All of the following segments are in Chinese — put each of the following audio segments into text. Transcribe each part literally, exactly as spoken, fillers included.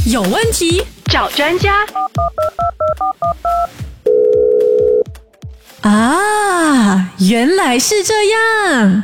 有问题找专家。啊，原来是这样。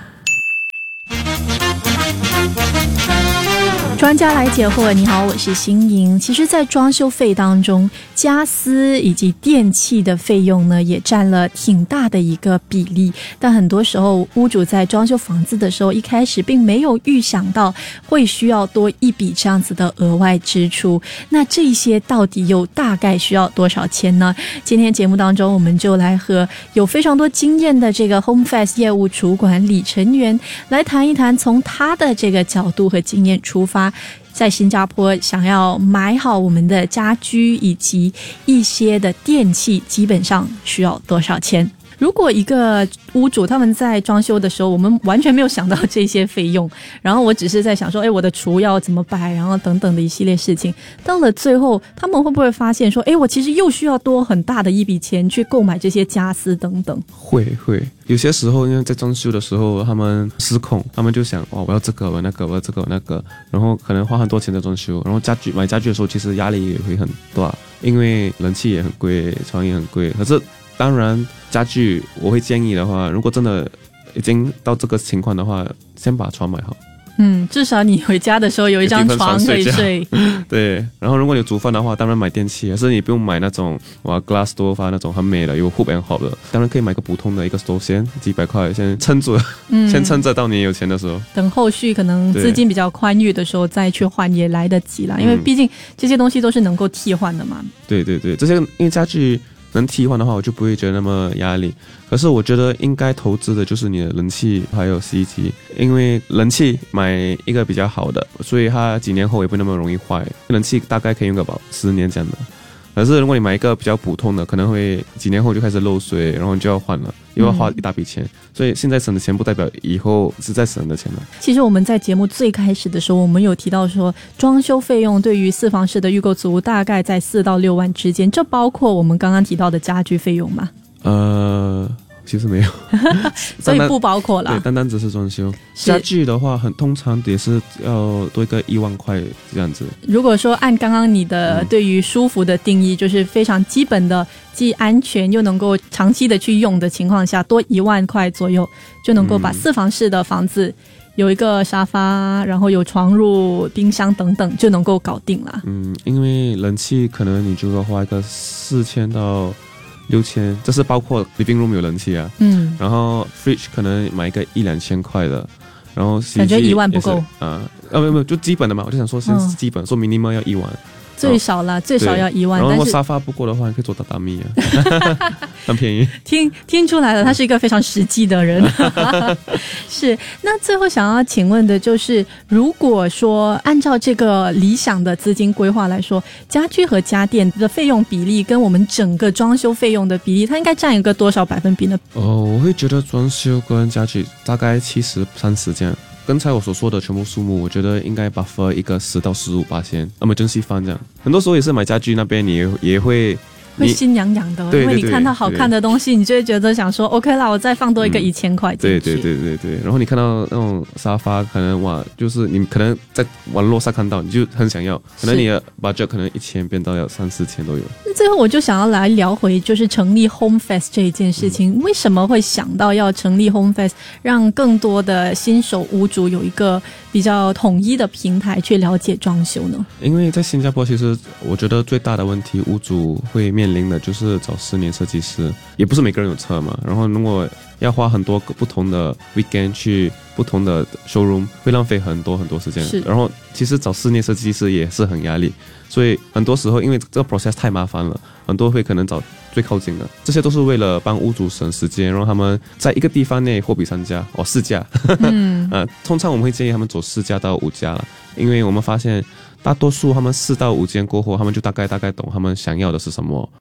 专家来解惑，你好，我是新莹。其实在装修费当中，家私以及电器的费用呢也占了挺大的一个比例，但很多时候屋主在装修房子的时候，一开始并没有预想到会需要多一笔这样子的额外支出。那这一些到底又大概需要多少钱呢？今天节目当中，我们就来和有非常多经验的这个 HomeFast 业务主管李成元来谈一谈，从他的这个角度和经验出发，在新加坡想要买好我们的家居以及一些的电器，基本上需要多少钱？如果一个屋主他们在装修的时候，我们完全没有想到这些费用，然后我只是在想说，哎，我的厨要怎么摆，然后等等的一系列事情，到了最后他们会不会发现说，哎，我其实又需要多很大的一笔钱去购买这些家私等等？ 会会有些时候因为在装修的时候他们失控，他们就想，哇，我要这个我要那个我要这个我要那个，然后可能花很多钱在装修，然后家具买家具的时候其实压力也会很大，因为人气也很贵，床也很贵。可是当然家具我会建议的话，如果真的已经到这个情况的话，先把床买好。嗯， 至少你回家的时候有一张床可以睡。 对，然后如果你煮饭的话，当然买电器，可是你不用买那种哇 glass stove 那种很美的有 hoop and hob 的，当然可以买个普通的一个 stove 先几百块先撑着，嗯、先撑着到你有钱的时候， 等后续可能资金比较宽裕的时候再去换也来得及啦，因为毕竟这些东西都是能够替换的嘛。 对对对，这些因为家具能替换的话，我就不会觉得那么压力。可是我觉得应该投资的就是你的冷气还有洗衣机，因为冷气买一个比较好的，所以它几年后也不那么容易坏。冷气大概可以用个保十年这样的。可是如果你买一个比较普通的，可能会几年后就开始漏水，然后你就要换了，又要花一大笔钱。嗯、所以现在省的钱不代表以后是在省的钱了。 其实我们在节目最开始的时候，我们有提到说，装修费用对于四房式的预购组大概在四到六万之间，这包括我们刚刚提到的家居费用吗？呃。 其实没有所以不包括了。 对，单单只是装修。家具的话很通常也是要多一个一万块这样子。 如果说按刚刚你的对于舒服的定义，嗯、就是非常基本的既安全又能够长期的去用的情况下，多一万块左右就能够把四房式的房子有一个沙发，然后有床褥、冰箱等等就能够搞定了。 嗯，因为冷气可能你就要花一个四千到六千，这是包括 living room 有冷气啊，嗯，然后 fridge 可能买一个一两千块的，然后洗衣机感觉一万不够啊，啊没有没有就基本的嘛，我就想说先是基本，嗯、说 minimum 要一万， 最少啦，最少要一万。 然后如果沙发不够的话，你可以做榻榻米啊，很便宜。 听听出来了，他是一个非常实际的人。是，那最后想要请问的就是，如果说按照这个理想的资金规划来说，家居和家电的费用比例跟我们整个装修费用的比例，它应该占一个多少百分比呢？ 哦，我会觉得装修跟家居大概七十三十这样。刚才我所说的全部数目，我觉得应该 buffer 一个十到十五巴仙，那么珍惜翻这样。很多时候也是买家具那边，你也也会会心痒痒的，因为你看到好看的东西，你就会觉得想说 OK 啦，我再放多一个一千块进去。 对对对对对。然后你看到那种沙发，可能哇，就是你可能在网络上看到，你就很想要，可能你的 budget 可能一千变到要三四千都有。 最后我就想要来聊回就是成立 HomeFast 这一件事情，嗯、为什么会想到要成立 HomeFast， 让更多的新手屋主有一个比较统一的平台去了解装修呢？ 因为在新加坡，其实我觉得最大的问题，屋主会面临的就是找室内设计师，也不是每个人有车嘛。然后如果要花很多不同的 weekend 去不同的 showroom， 会浪费很多很多时间。然后其实找室内设计师也是很压力，所以很多时候因为这个 process 太麻烦了，很多会可能找最靠近的。这些都是为了帮屋主省时间，让他们在一个地方内货比三家哦四家。嗯呃，通常我们会建议他们走四家到五家了，因为我们发现大多数他们四到五间过后，他们就大概大概懂他们想要的是什么。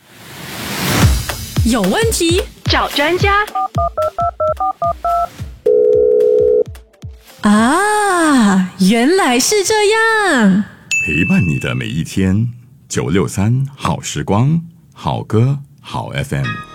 有问题找专家。啊，原来是这样。 陪伴你的每一天，九六三好时光，好歌好 F M。